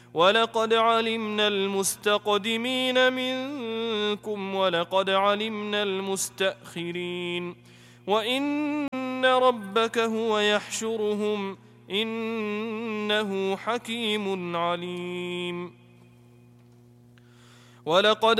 ولقد علمنا المستقدمين منكم ولقد علمنا المستأخرين وإن ربك هو يحشرهم إنه حكيم عليم. ولقد